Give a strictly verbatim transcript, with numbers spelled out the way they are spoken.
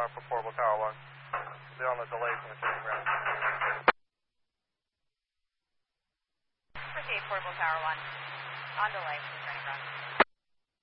radar for Portable Tower one. They're on the delay from the training ground. Proceed, Portable Tower one. On delay from the training ground.